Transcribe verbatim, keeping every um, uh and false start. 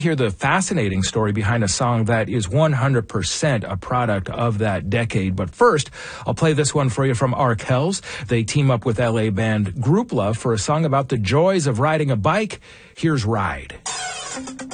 Hear the fascinating story behind a song that is one hundred percent a product of that decade. But first, I'll play this one for you from Arkells. They team up with L A band Group Love for a song about the joys of riding a bike. Here's Ride.